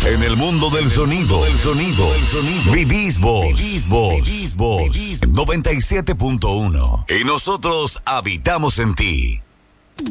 En el mundo del sonido, vivís vos. 97.1. Y nosotros habitamos en ti.